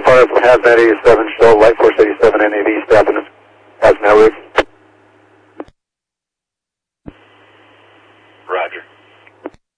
far as Hazmat 87, show Light Force 87 NAV staff in Hazmat Rig. Roger.